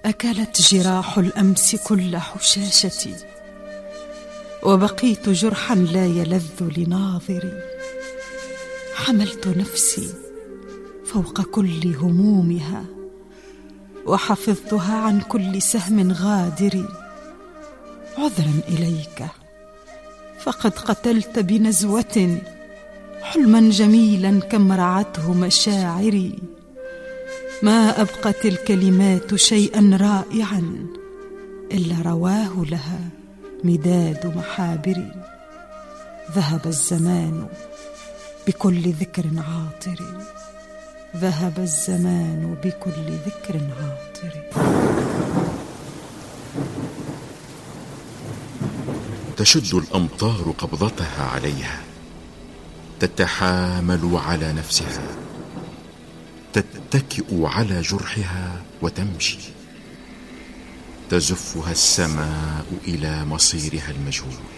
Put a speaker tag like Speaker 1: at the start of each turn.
Speaker 1: أكلت جراح الأمس كل حشاشتي، وبقيت جرحا لا يلذ لناظري. حملت نفسي فوق كل همومها، وحفظتها عن كل سهم غادر. عذرا إليك، فقد قتلت بنزوة حلما جميلا كم رعته مشاعري. ما أبقت الكلمات شيئا رائعا إلا رواه لها مداد محابري. ذهب الزمان بكل ذكر عاطر، ذهب الزمان بكل ذكر عاطر.
Speaker 2: تشد الأمطار قبضتها عليها، تتحامل على نفسها، تتكئ على جرحها وتمشي. تزفها السماء إلى مصيرها المجهول.